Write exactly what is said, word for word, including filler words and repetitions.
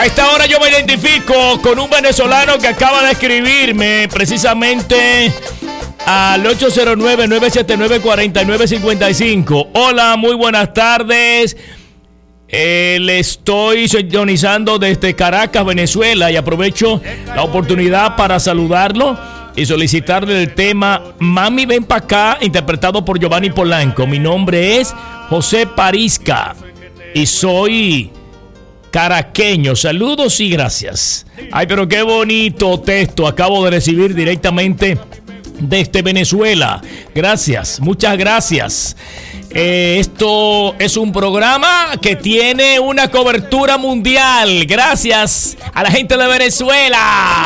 A esta hora yo me identifico con un venezolano que acaba de escribirme precisamente al ocho cero nueve, nueve siete nueve, cuatro nueve cinco cinco. Hola, muy buenas tardes. Eh, le estoy sintonizando desde Caracas, Venezuela, y aprovecho la oportunidad para saludarlo y solicitarle el tema Mami ven pa' acá, interpretado por Giovanni Polanco. Mi nombre es José Parisca y soy caraqueño. Saludos y gracias. Ay, pero qué bonito texto acabo de recibir directamente desde Venezuela. Gracias, muchas gracias. Eh, esto es un programa que tiene una cobertura mundial. Gracias a la gente de Venezuela.